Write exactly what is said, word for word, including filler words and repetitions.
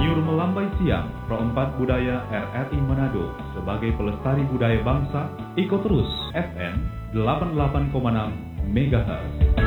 Menyur melambai siang, Pro empat Budaya R R I Manado sebagai pelestari budaya bangsa, ikut terus F M delapan puluh delapan koma enam MHz.